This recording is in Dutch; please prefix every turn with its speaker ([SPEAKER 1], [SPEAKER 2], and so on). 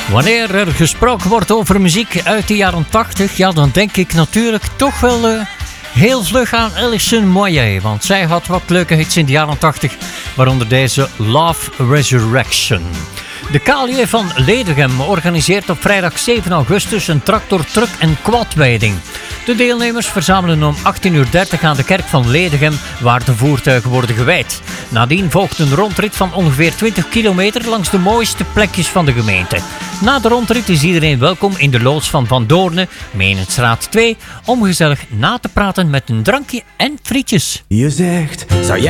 [SPEAKER 1] Wanneer er gesproken wordt over muziek uit de jaren 80, ja, dan denk ik natuurlijk toch wel heel vlug aan Alison Moyet. Want zij had wat leuke hits in de jaren 80, waaronder deze Love Resurrection. De KLJ van Ledegem organiseert op vrijdag 7 augustus een tractor, truck en quadwijding. De deelnemers verzamelen om 18:30 aan de kerk van Ledegem, waar de voertuigen worden gewijd. Nadien volgt een rondrit van ongeveer 20 kilometer langs de mooiste plekjes van de gemeente. Na de rondrit is iedereen welkom in de loods van Van Doorne, Meenenstraat 2, om gezellig na te praten met een drankje en frietjes.
[SPEAKER 2] Je zegt, zou jij